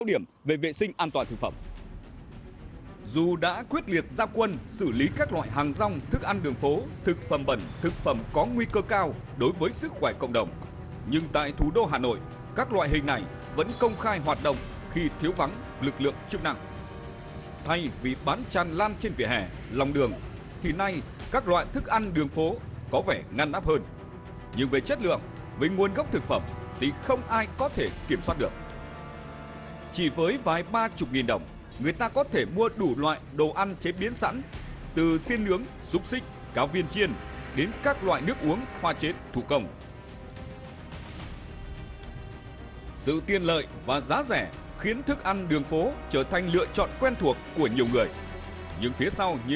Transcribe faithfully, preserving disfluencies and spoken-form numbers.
điểm về vệ sinh an toàn thực phẩm. Dù đã quyết liệt ra quân xử lý các loại hàng rong, thức ăn đường phố, thực phẩm bẩn, thực phẩm có nguy cơ cao đối với sức khỏe cộng đồng, nhưng tại thủ đô Hà Nội, các loại hình này vẫn công khai hoạt động khi thiếu vắng lực lượng chức năng. Thay vì bán tràn lan trên vỉa hè, lòng đường, thì nay các loại thức ăn đường phố có vẻ ngăn nắp hơn. Nhưng về chất lượng, với nguồn gốc thực phẩm thì không ai có thể kiểm soát được. Chỉ với vài ba chục nghìn đồng, người ta có thể mua đủ loại đồ ăn chế biến sẵn, từ xiên nướng, xúc xích, cá viên chiên đến các loại nước uống pha chế thủ công. Sự tiện lợi và giá rẻ khiến thức ăn đường phố trở thành lựa chọn quen thuộc của nhiều người. Nhưng phía sau những